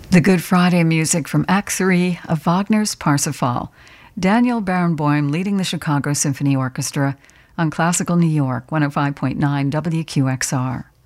The Good Friday music from Act 3 of Wagner's Parsifal. Daniel Barenboim leading the Chicago Symphony Orchestra on Classical New York 105.9 WQXR.